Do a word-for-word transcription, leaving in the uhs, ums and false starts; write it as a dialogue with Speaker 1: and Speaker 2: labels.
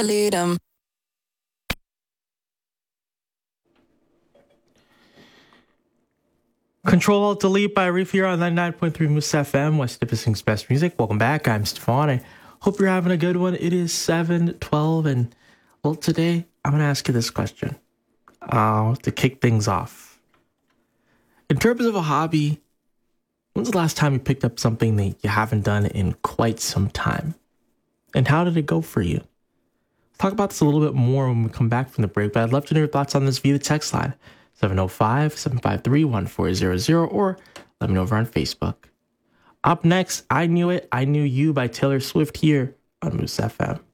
Speaker 1: lead 'em.
Speaker 2: Control Alt Delete by Reef here on ninety-nine point three Moose F M, West Nipissing's best music. Welcome back. I'm Stefan. I hope you're having a good one. It is seven twelve, and well, today I'm going to ask you this question uh, to kick things off. In terms of a hobby, when's the last time you picked up something that you haven't done in quite some time? And how did it go for you? We'll talk about this a little bit more when we come back from the break, but I'd love to know your thoughts on this via the text line. seven oh five, seven five three, one four zero zero, or let me know over on Facebook. Up next, I Knew It, I Knew You by Taylor Swift here on Moose F M.